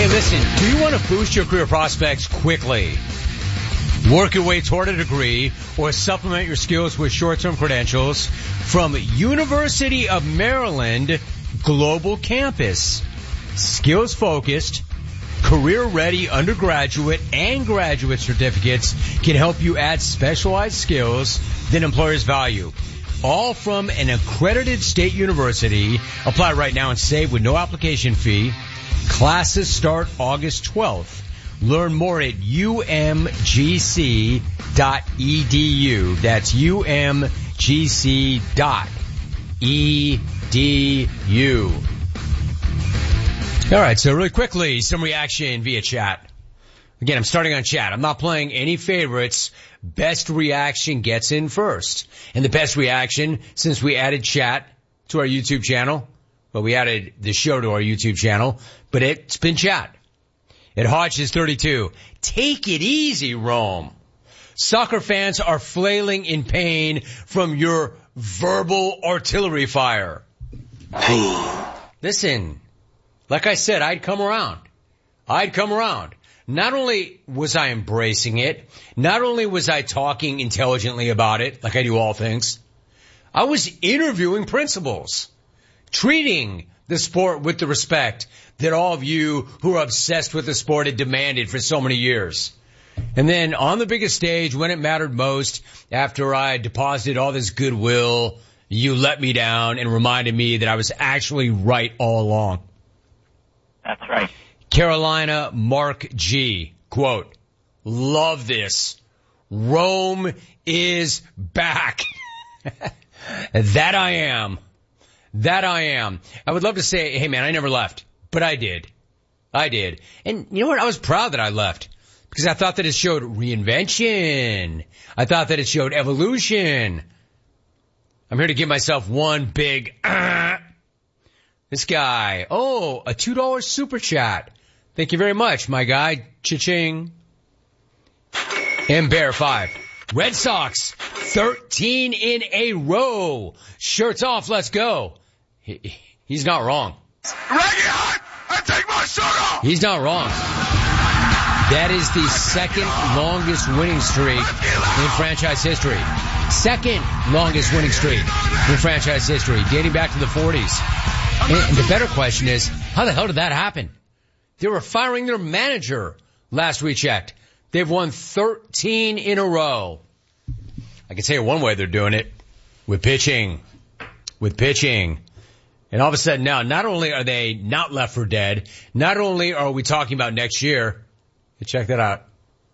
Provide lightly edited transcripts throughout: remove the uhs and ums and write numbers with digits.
Hey, listen, do you want to boost your career prospects quickly? Work your way toward a degree or supplement your skills with short-term credentials from University of Maryland Global Campus. Skills-focused, career-ready undergraduate and graduate certificates can help you add specialized skills that employers value. All from an accredited state university. Apply right now and save with no application fee. Classes start August 12th. Learn more at umgc.edu. That's umgc.edu. All right, so really quickly, some reaction via chat. Again, I'm starting on chat. I'm not playing any favorites. Best reaction gets in first. And the best reaction, since we added chat to our YouTube channel, well, we added the show to our YouTube channel, but it's been chat. At Hodges 32, take it easy, Rome. Soccer fans are flailing in pain from your verbal artillery fire. Pain. Listen, like I said, I'd come around. Not only was I embracing it, not only was I talking intelligently about it, like I do all things, I was interviewing principals, treating the sport with the respect that all of you who are obsessed with the sport had demanded for so many years. And then on the biggest stage, when it mattered most, after I deposited all this goodwill, you let me down and reminded me that I was actually right all along. That's right. Carolina Mark G, quote, love this. Rome is back. That I am. I would love to say, hey man, I never left, but I did. And you know what? I was proud that I left because I thought that it showed reinvention. I thought that it showed evolution. I'm here to give myself one big, this guy. Oh, a $2 super chat. Thank you very much, my guy. Cha-ching. And Bear 5. Red Sox, 13 in a row. Shirts off, let's go. He's not wrong. I take my shirt off. He's not wrong. That is the second longest winning streak in franchise history. Second longest winning streak in franchise history, dating back to the 40s. And the better question is, how the hell did that happen? They were firing their manager last we checked. They've won 13 in a row. I can tell you one way they're doing it. With pitching. And all of a sudden now, not only are they not left for dead, not only are we talking about next year, check that out.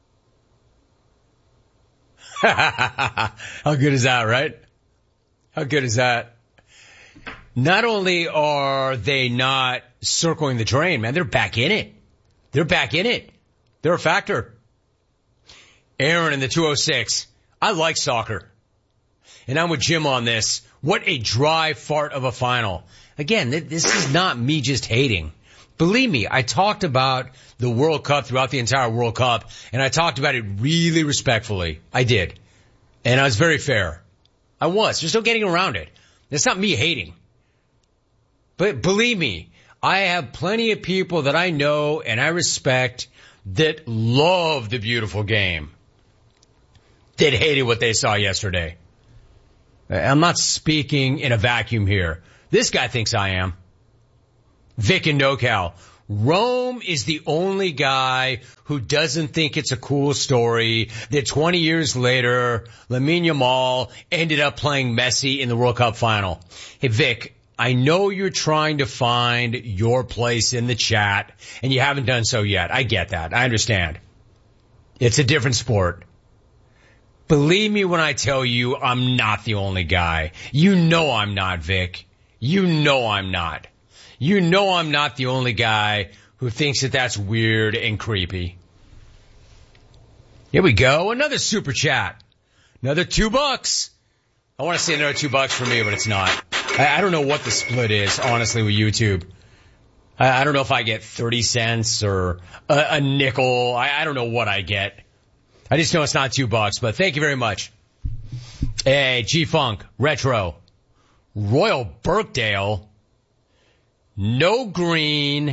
How good is that, right? How good is that? Not only are they not circling the drain, man, they're back in it. They're a factor. Aaron in the 206. I like soccer. And I'm with Jim on this. What a dry fart of a final. Again, this is not me just hating. Believe me, I talked about the World Cup throughout the entire World Cup, and I talked about it really respectfully. I did. And I was very fair. I was. There's no getting around it. It's not me hating. But believe me, I have plenty of people that I know and I respect that love the beautiful game, that hated what they saw yesterday. I'm not speaking in a vacuum here. This guy thinks I am. Vic and NoCal. Rome is the only guy who doesn't think it's a cool story that 20 years later, Lamine Yamal ended up playing Messi in the World Cup final. Hey, Vic, I know you're trying to find your place in the chat, and you haven't done so yet. I get that. I understand. It's a different sport. Believe me when I tell you I'm not the only guy. You know I'm not, Vic. You know I'm not. You know I'm not the only guy who thinks that that's weird and creepy. Here we go. Another super chat. Another $2. I want to say another $2 for me, but it's not. I don't know what the split is, honestly, with YouTube. I don't know if I get 30 cents or a nickel. I don't know what I get. I just know it's not $2, but thank you very much. Hey, G-Funk, Retro, Royal Birkdale, No Green,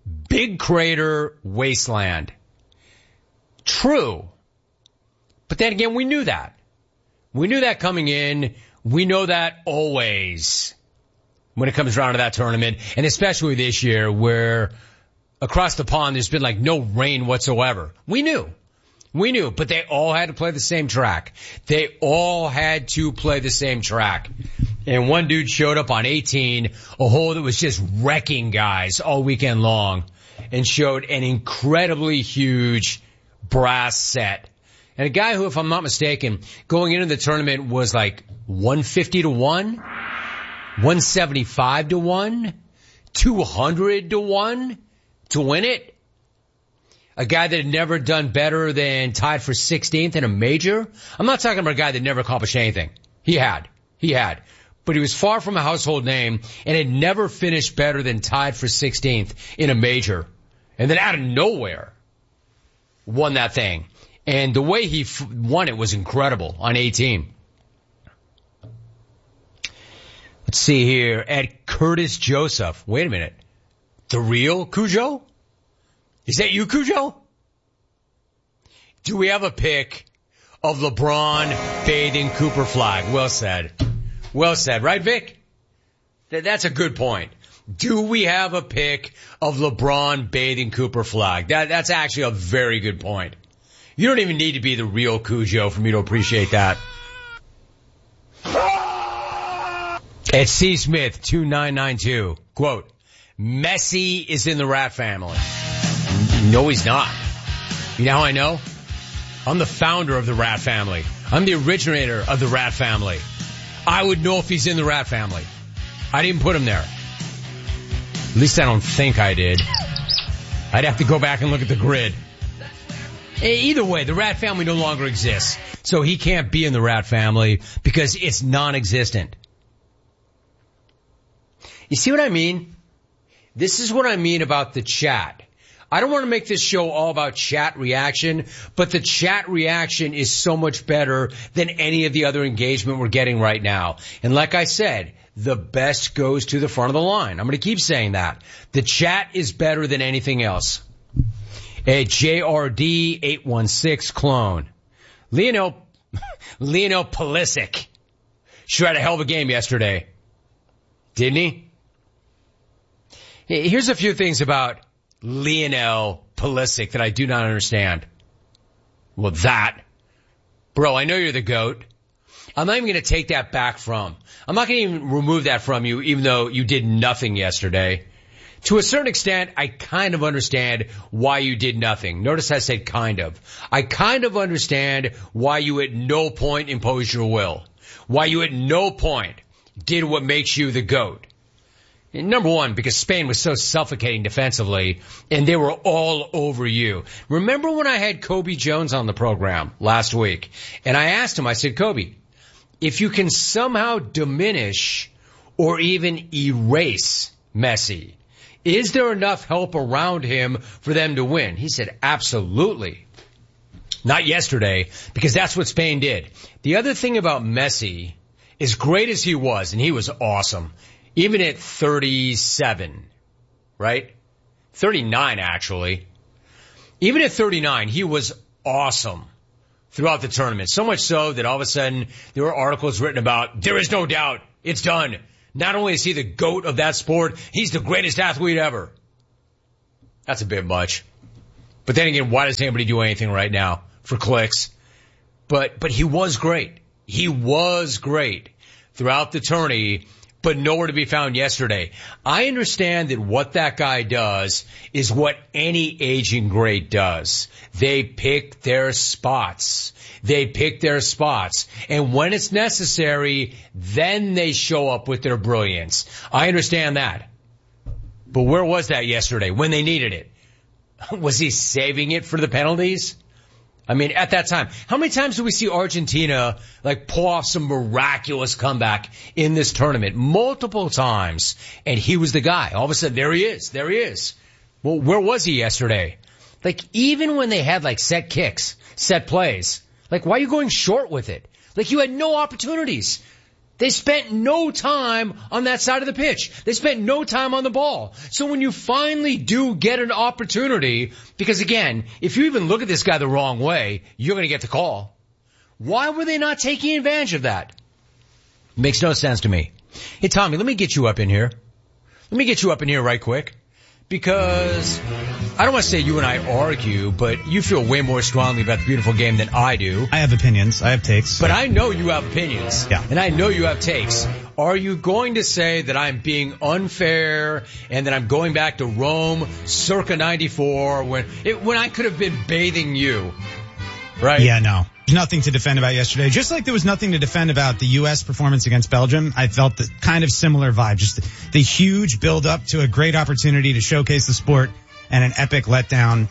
Big crater wasteland. True. But then again, we knew that. We knew that coming in. We know that always when it comes around to that tournament, and especially this year where across the pond there's been like no rain whatsoever. We knew, but they all had to play the same track. They all had to play the same track. And one dude showed up on 18, a hole that was just wrecking guys all weekend long, and showed an incredibly huge brass set. And a guy who, if I'm not mistaken, going into the tournament was like 150 to 1, 175 to 1, 200 to 1 to win it. A guy that had never done better than tied for 16th in a major. I'm not talking about a guy that never accomplished anything. He had. But he was far from a household name and had never finished better than tied for 16th in a major. And then out of nowhere, won that thing. And the way he won it was incredible on 18. Let's see here. At Curtis Joseph. Wait a minute. The real Cujo? Is that you, Cujo? Do we have a pic of LeBron bathing Cooper Flag? Well said. Well said. Right, Vic? That's a good point. Do we have a pic of LeBron bathing Cooper Flag? That's actually a very good point. You don't even need to be the real Cujo for me to appreciate that. At C. Smith 2992, quote, Messi is in the Rat family. No, he's not. You know how I know? I'm the founder of the Rat family. I'm the originator of the Rat family. I would know if he's in the Rat family. I didn't put him there. At least I don't think I did. I'd have to go back and look at the grid. Either way, the Rat family no longer exists. So he can't be in the Rat family because it's non-existent. You see what I mean? This is what I mean about the chat. I don't want to make this show all about chat reaction, but the chat reaction is so much better than any of the other engagement we're getting right now. And like I said, the best goes to the front of the line. I'm going to keep saying that. The chat is better than anything else. A JRD816 clone. Lionel Pulisic sure had a hell of a game yesterday. Didn't he? Here's a few things about Lionel Pulisic that I do not understand. Well, bro, I know you're the GOAT. I'm not even going to take that back from. I'm not going to even remove that from you, even though you did nothing yesterday. To a certain extent, I kind of understand why you did nothing. Notice I said kind of. I kind of understand why you at no point imposed your will. Why you at no point did what makes you the GOAT. Number one, because Spain was so suffocating defensively, and they were all over you. Remember when I had Kobe Jones on the program last week, and I asked him, I said, Kobe, if you can somehow diminish or even erase Messi, is there enough help around him for them to win? He said, absolutely. Not yesterday, because that's what Spain did. The other thing about Messi, as great as he was, and he was awesome, even at 37, right? 39, actually. Even at 39, he was awesome throughout the tournament. So much so that all of a sudden there were articles written about, there is no doubt, it's done. Not only is he the GOAT of that sport, he's the greatest athlete ever. That's a bit much. But then again, why does anybody do anything right now for clicks? But he was great. He was great throughout the tourney, but nowhere to be found yesterday. I understand that what that guy does is what any aging great does. They pick their spots. And when it's necessary, then they show up with their brilliance. I understand that. But where was that yesterday when they needed it? Was he saving it for the penalties? I mean, at that time, how many times do we see Argentina pull off some miraculous comeback in this tournament? Multiple times. And he was the guy. All of a sudden, there he is. Well, where was he yesterday? Even when they had set kicks, set plays, why are you going short with it? You had no opportunities. They spent no time on that side of the pitch. They spent no time on the ball. So when you finally do get an opportunity, because again, if you even look at this guy the wrong way, you're going to get the call. Why were they not taking advantage of that? Makes no sense to me. Hey, Tommy, let me get you up in here. Let me get you up in here right quick. Because I don't want to say you and I argue, but you feel way more strongly about the beautiful game than I do. I have opinions. I have takes. But I know you have opinions. Yeah. And I know you have takes. Are you going to say that I'm being unfair and that I'm going back to Rome circa 94 when I could have been bathing you? Right? Yeah, no. There's nothing to defend about yesterday. Just like there was nothing to defend about the U.S. performance against Belgium, I felt the kind of similar vibe. Just the huge build-up to a great opportunity to showcase the sport and an epic letdown.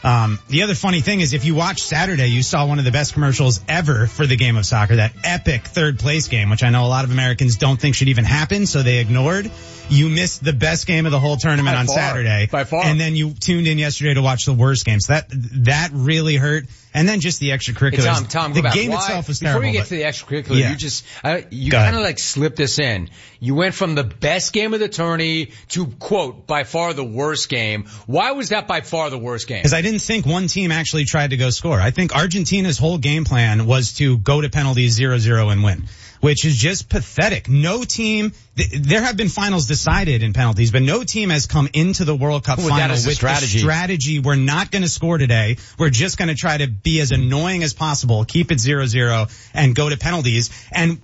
The other funny thing is if you watched Saturday, you saw one of the best commercials ever for the game of soccer, that epic third-place game, which I know a lot of Americans don't think should even happen, so they ignored. You missed the best game of the whole tournament on Saturday. By far. And then you tuned in yesterday to watch the worst game. So that really hurt. And then just the extracurriculars. Hey, Tom, the game itself was terrible. Before you get to the extracurricular, you kind of like slipped this in. You went from the best game of the tourney to, quote, by far the worst game. Why was that by far the worst game? Because I didn't think one team actually tried to go score. I think Argentina's whole game plan was to go to penalties 0-0 and win, which is just pathetic. No team, there have been finals decided in penalties, but no team has come into the World Cup final with the strategy. We're not going to score today. We're just going to try to be as annoying as possible, keep it 0-0, and go to penalties. And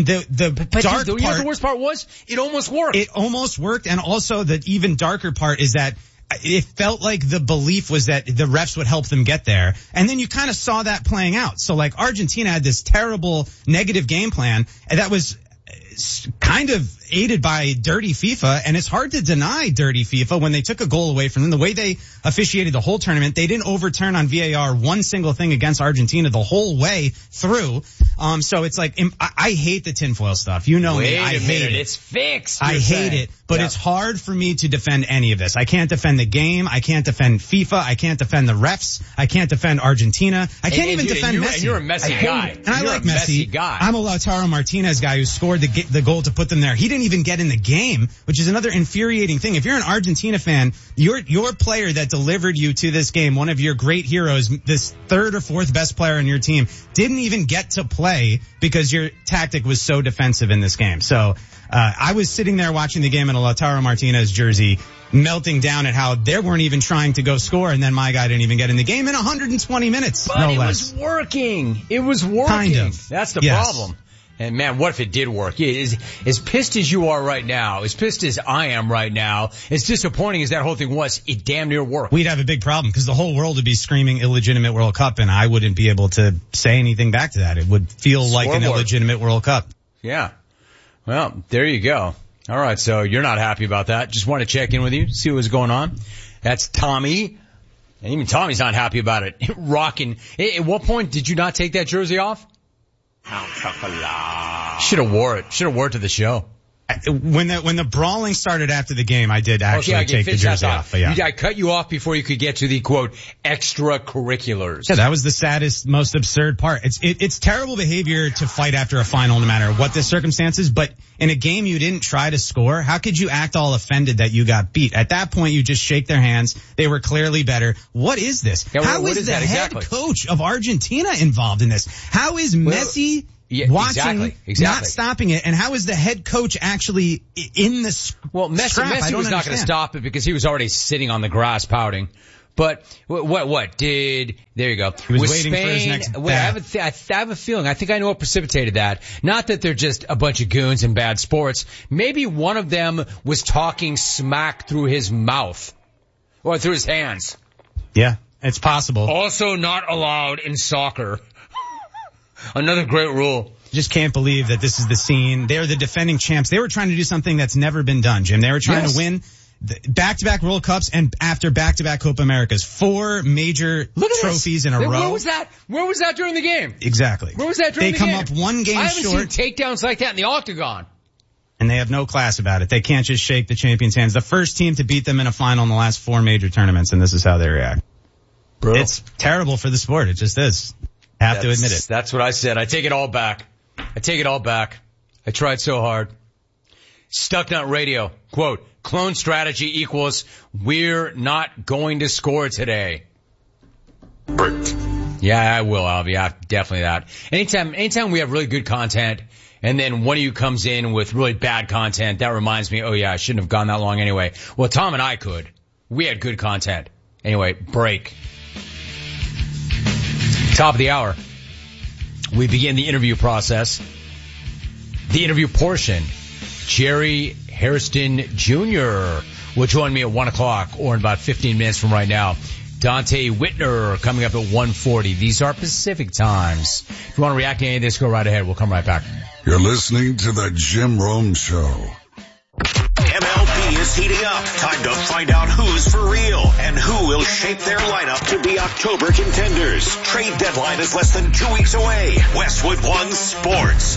the dark part, you know the worst part was? It almost worked. It almost worked, and also the even darker part is that it felt like the belief was that the refs would help them get there. And then you kind of saw that playing out. So like Argentina had this terrible negative game plan and that was kind of aided by dirty FIFA, and it's hard to deny dirty FIFA when they took a goal away from them. The way they officiated the whole tournament, they didn't overturn on VAR one single thing against Argentina the whole way through. So it's like, I hate the tinfoil stuff. You know me. I hate it. It's fixed. I hate it, but it's hard for me to defend any of this. I can't defend the game. I can't defend FIFA. I can't defend the refs. I can't defend Argentina. I can't even defend Messi. And you're a Messi guy. And I like Messi. I'm a Lautaro Martinez guy who scored the goal to put them there. He didn't even get in the game, which is another infuriating thing. If you're an Argentina fan, your player that delivered you to this game, one of your great heroes, this third or fourth best player on your team, didn't even get to play because your tactic was so defensive in this game. So I was sitting there watching the game in a Lautaro Martinez jersey, melting down at how they weren't even trying to go score, and then my guy didn't even get in the game in 120 minutes. But no it less. was working. It was working. Kind of. That's the problem. And man, what if it did work? As pissed as you are right now, as pissed as I am right now, as disappointing as that whole thing was, it damn near worked. We'd have a big problem because the whole world would be screaming illegitimate World Cup, and I wouldn't be able to say anything back to that. It would feel like an illegitimate World Cup. Yeah. Well, there you go. All right, so you're not happy about that. Just want to check in with you, see what's going on. That's Tommy. And even Tommy's not happy about it. Rocking. At what point did you not take that jersey off? Should have wore it. Should have wore it to the show. When the brawling started after the game, I did actually take the jersey off. But yeah. I cut you off before you could get to the quote extracurriculars. Yeah, that was the saddest, most absurd part. It's terrible behavior to fight after a final, no matter what the circumstances. But in a game you didn't try to score, how could you act all offended that you got beat? At that point, you just shake their hands. They were clearly better. What is this? Yeah, how is the head coach of Argentina involved in this? How is Messi? Watching, exactly. Not stopping it, and how is the head coach actually in this? Well, Messi was not going to stop it because he was already sitting on the grass pouting. But what did? There you go. He was waiting for his next bat. I have a feeling. I think I know what precipitated that. Not that they're just a bunch of goons in bad sports. Maybe one of them was talking smack through his mouth or through his hands. Yeah, it's possible. Also not allowed in soccer. Another great rule. Just can't believe that this is the scene. They're the defending champs. They were trying to do something that's never been done, Jim. They were trying to win back-to-back World Cups and after back-to-back Copa Americas. 4 major trophies in a row. Where was that during the game? Exactly. Where was that during the game? They come up one game short. I haven't seen takedowns like that in the octagon. And they have no class about it. They can't just shake the champions' hands. The first team to beat them in a final in the last 4 major tournaments, and this is how they react. Bro. It's terrible for the sport. It just is. Have to admit it. That's what I said. I take it all back. I tried so hard. Stucknut Radio, quote, clone strategy equals we're not going to score today. Yeah, I will, Alvy. Yeah, definitely that. Anytime we have really good content and then one of you comes in with really bad content, that reminds me, oh yeah, I shouldn't have gone that long anyway. Well, Tom and I could. We had good content. Anyway, break. Top of the hour. We begin the interview process. The interview portion. Jerry Hairston Jr. will join me at 1 o'clock or in about 15 minutes from right now. Dante Whitner coming up at 1:40. These are Pacific times. If you want to react to any of this, go right ahead. We'll come right back. You're listening to the Jim Rome Show. MLB is heating up. Time to find out who's for real and who will shape their lineup to be October contenders. Trade deadline is less than 2 weeks away. Westwood One Sports.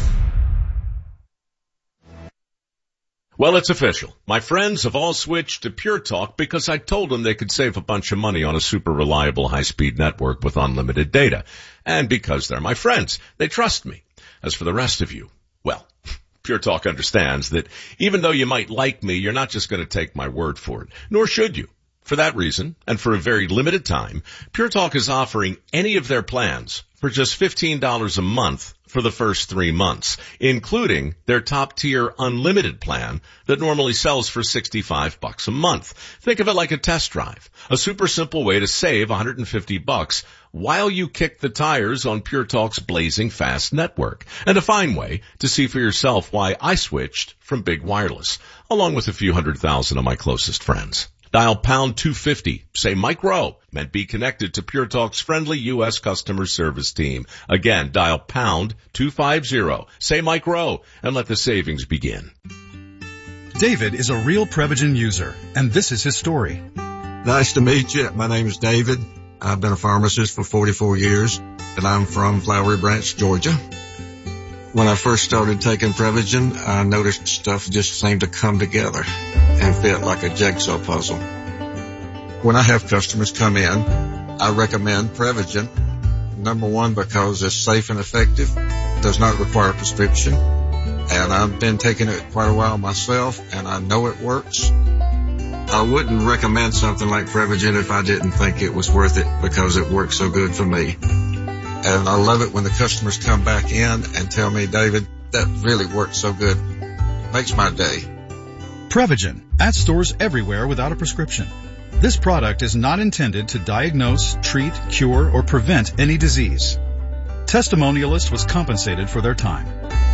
Well, it's official. My friends have all switched to Pure Talk because I told them they could save a bunch of money on a super reliable high-speed network with unlimited data. And because they're my friends, they trust me. As for the rest of you, well, Pure Talk understands that even though you might like me, you're not just going to take my word for it, nor should you. For that reason, and for a very limited time, Pure Talk is offering any of their plans for just $15 a month for the first 3 months, including their top-tier unlimited plan that normally sells for $65 a month. Think of it like a test drive, a super simple way to save $150 while you kick the tires on Pure Talk's blazing fast network, and a fine way to see for yourself why I switched from big wireless, along with a few 100,000 of my closest friends. Dial pound 250, say Mike Rowe, and be connected to Pure Talk's friendly U.S. customer service team. Again, dial pound 250, say Mike Rowe, and let the savings begin. David is a real Prevagen user, and this is his story. Nice to meet you. My name is David. I've been a pharmacist for 44 years, and I'm from Flowery Branch, Georgia. When I first started taking Prevagen, I noticed stuff just seemed to come together and fit like a jigsaw puzzle. When I have customers come in, I recommend Prevagen. Number one, because it's safe and effective, does not require a prescription, and I've been taking it quite a while myself, and I know it works. I wouldn't recommend something like Prevagen if I didn't think it was worth it because it works so good for me. And I love it when the customers come back in and tell me, David, that really worked so good. Makes my day. Prevagen, at stores everywhere without a prescription. This product is not intended to diagnose, treat, cure, or prevent any disease. Testimonialist was compensated for their time.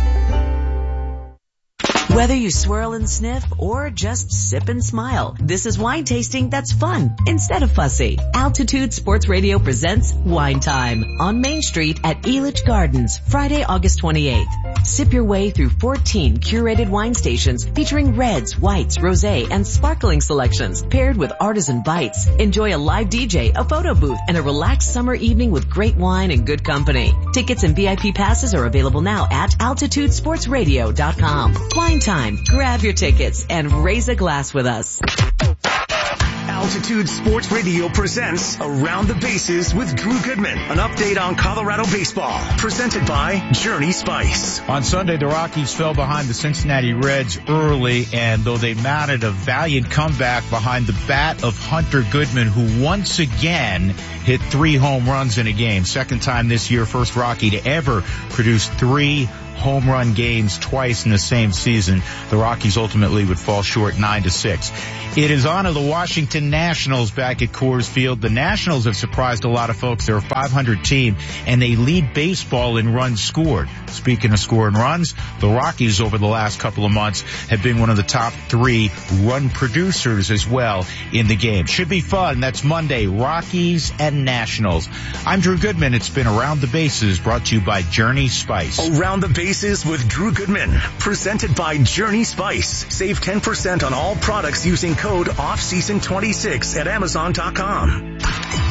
Whether you swirl and sniff or just sip and smile, this is wine tasting that's fun instead of fussy. Altitude Sports Radio presents Wine Time on Main Street at Elitch Gardens, Friday, August 28th. Sip your way through 14 curated wine stations featuring reds, whites, rosé, and sparkling selections paired with artisan bites. Enjoy a live DJ, a photo booth, and a relaxed summer evening with great wine and good company. Tickets and VIP passes are available now at altitudesportsradio.com. Wine Time. Grab your tickets and raise a glass with us. Altitude Sports Radio presents Around the Bases with Drew Goodman. An update on Colorado baseball. Presented by Journey Spice. On Sunday, the Rockies fell behind the Cincinnati Reds early, and though they mounted a valiant comeback behind the bat of Hunter Goodman, who once again hit 3 home runs in a game. Second time this year, first Rocky to ever produce 3 home run games twice in the same season. The Rockies ultimately would fall short 9-6. It is on to the Washington Nationals back at Coors Field. The Nationals have surprised a lot of folks. They're a 500 team, and they lead baseball in runs scored. Speaking of scoring runs, the Rockies over the last couple of months have been one of the top 3 run producers as well in the game. Should be fun. That's Monday, Rockies and Nationals. I'm Drew Goodman. It's been Around the Bases, brought to you by Journey Spice. Around the Bases with Drew Goodman, presented by Journey Spice. Save 10% on all products using code OFFSEASON26 at Amazon.com.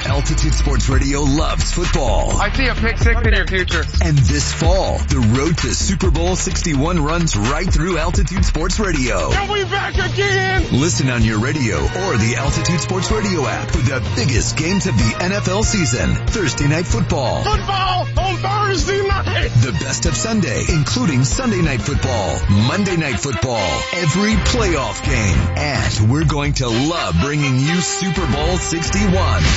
Altitude Sports Radio loves football. I see a pick six in your future. And this fall, the road to Super Bowl 61 runs right through Altitude Sports Radio. Are we back again? Listen on your radio or the Altitude Sports Radio app for the biggest games of the NFL season. Thursday Night Football. Football on Thursday night. The best of Sunday, including Sunday Night Football, Monday Night Football, every playoff game. And we're going to love bringing you Super Bowl 61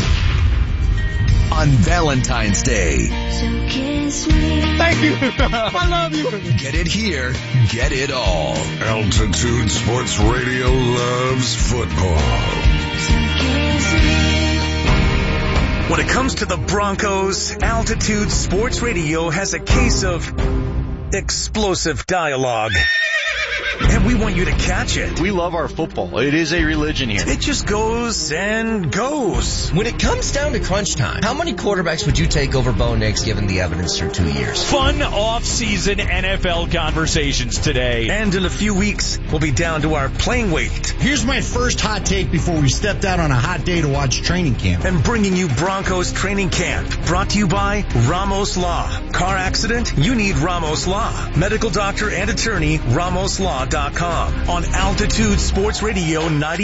on Valentine's Day. So kiss me. Thank you. I love you. Get it here. Get it all. Altitude Sports Radio loves football. So kiss me. When it comes to the Broncos, Altitude Sports Radio has a case of explosive dialogue. And we want you to catch it. We love our football. It is a religion here. It just goes and goes. When it comes down to crunch time, how many quarterbacks would you take over Bo Nix given the evidence through 2 years? Fun off-season NFL conversations today. And in a few weeks, we'll be down to our playing weight. Here's my first hot take before we stepped out on a hot day to watch training camp. And bringing you Broncos training camp. Brought to you by Ramos Law. Car accident? You need Ramos Law. Medical doctor and attorney, RamosLaw.com. On Altitude Sports Radio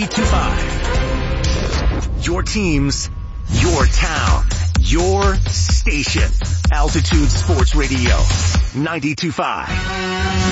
92.5. Your teams, your town, your station. Altitude Sports Radio 92.5.